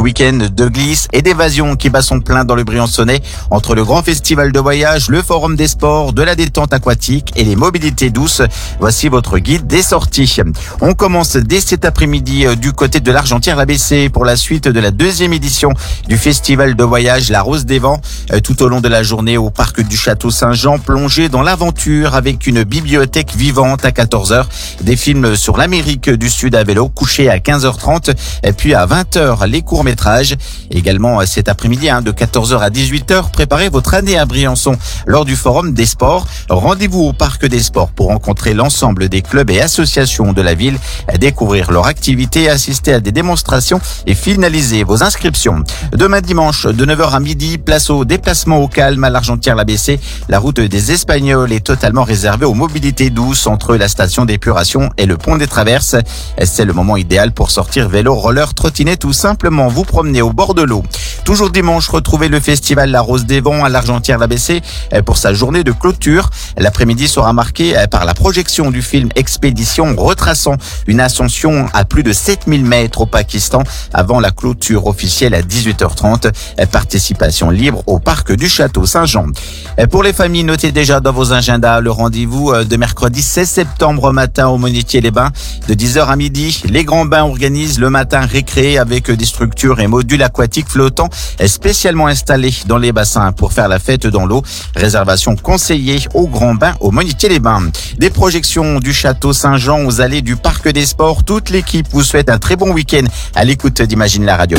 week-end de glisse et d'évasion qui bat son plein dans le Briançonnais entre le grand festival de voyage, le forum des sports, de la détente aquatique et les mobilités douces. Voici votre guide des sorties. On commence dès cet après-midi du côté de l'Argentière-la-Bessée pour la suite de la deuxième édition du festival de voyage La Rose des Vents. Tout au long de la journée au parc du Château Saint-Jean, plongé dans l'aventure avec une bibliothèque vivante à 14h, des films sur l'Amérique du Sud à vélo couchés à 15h30 et puis à 20h les courts-métrages. Également cet après-midi de 14h à 18h, préparez votre année à Briançon lors du forum des sports. Rendez-vous au parc des sports pour rencontrer l'ensemble des clubs et associations de la ville, découvrir leur activité, assister à des démonstrations et finaliser vos inscriptions. Demain dimanche de 9h à midi, place au déplacement au calme à l'Argentière-la-Bessée. La route des Espagnols est totalement réservée aux mobilités douces entre la station d'épuration et le pont des Traverses. C'est le moment idéal pour sortir vélo, roller, trottinette ou simplement vous promener au bord de l'eau. Toujours dimanche, retrouvez le festival La Rose des Vents à l'Argentière-la-Bessée pour sa journée de clôture. L'après-midi sera marqué par la projection du film Expédition retraçant une ascension à plus de 7000 mètres au Pakistan avant la clôture officielle à 18h30. Participation libre au parc du Château Saint-Jean. Pour les familles, notez déjà dans vos agendas le rendez-vous de mercredi 16 septembre matin au Monetier-les-Bains de 10h à midi. Les Grands Bains organisent le matin récré avec des structures et modules aquatiques flottants spécialement installés dans les bassins pour faire la fête dans l'eau. Réservation conseillée aux Grands Bains au Monetier-les-Bains. Des projections du Château Saint-Jean aux allées du Parc des Sports. Toute l'équipe vous souhaite un très bon week-end à l'écoute d'Imagine la radio.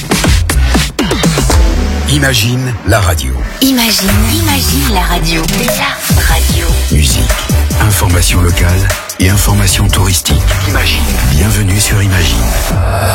Imagine la radio. Imagine la radio. La radio. Musique, information locale et information touristique. Imagine. Bienvenue sur Imagine.